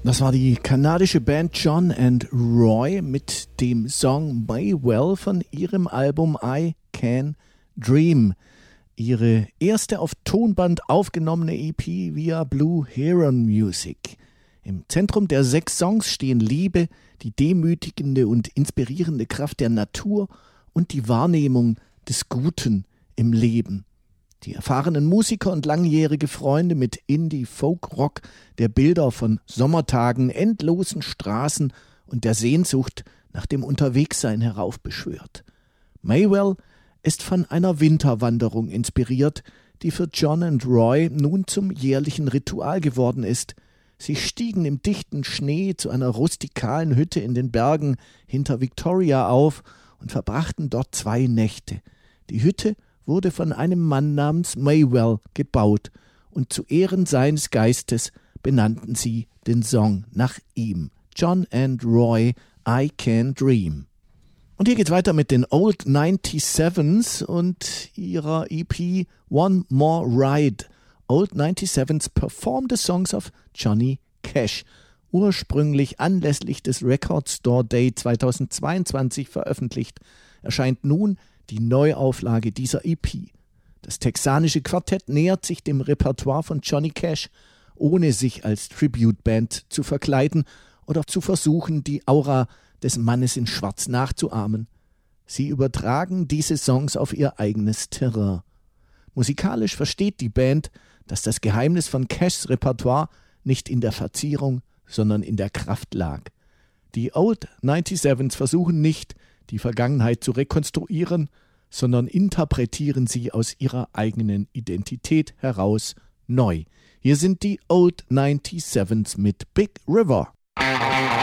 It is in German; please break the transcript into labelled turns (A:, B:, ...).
A: Das war die kanadische Band John and Roy mit dem Song Maywell von ihrem Album I Can Dream. Ihre erste auf Tonband aufgenommene EP via Blue Heron Music. Im Zentrum der 6 Songs stehen Liebe, die demütigende und inspirierende Kraft der Natur und die Wahrnehmung des Guten im Leben. Die erfahrenen Musiker und langjährige Freunde mit Indie-Folk-Rock, der Bilder von Sommertagen, endlosen Straßen und der Sehnsucht nach dem Unterwegssein heraufbeschwört. Maywell ist von einer Winterwanderung inspiriert, die für John and Roy nun zum jährlichen Ritual geworden ist. Sie stiegen im dichten Schnee zu einer rustikalen Hütte in den Bergen hinter Victoria auf und verbrachten dort 2 Nächte. Die Hütte wurde von einem Mann namens Maywell gebaut und zu Ehren seines Geistes benannten sie den Song nach ihm. John and Roy, I Can Dream. Und hier geht's weiter mit den Old 97s und ihrer EP One More Ride. Old 97s perform the songs of Johnny Cash. Ursprünglich anlässlich des Record Store Day 2022 veröffentlicht, erscheint nun die Neuauflage dieser EP. Das texanische Quartett nähert sich dem Repertoire von Johnny Cash, ohne sich als Tribute-Band zu verkleiden oder zu versuchen, die Aura des Mannes in Schwarz nachzuahmen. Sie übertragen diese Songs auf ihr eigenes Terrain. Musikalisch versteht die Band, dass das Geheimnis von Cashs Repertoire nicht in der Verzierung, sondern in der Kraft lag. Die Old 97s versuchen nicht, die Vergangenheit zu rekonstruieren, sondern interpretieren sie aus ihrer eigenen Identität heraus neu. Hier sind die Old 97s mit Big River.